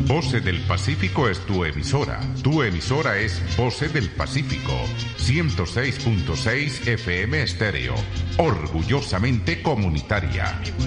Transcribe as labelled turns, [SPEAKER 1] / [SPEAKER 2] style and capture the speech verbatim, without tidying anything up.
[SPEAKER 1] Voces del Pacífico es tu emisora. Tu emisora es Voces del Pacífico, ciento seis punto seis F M estéreo, orgullosamente comunitaria.